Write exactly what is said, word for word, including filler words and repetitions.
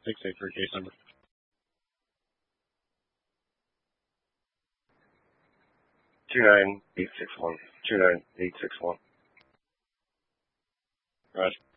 six eight for case number. two nine eight six one. two nine eight six one. Roger.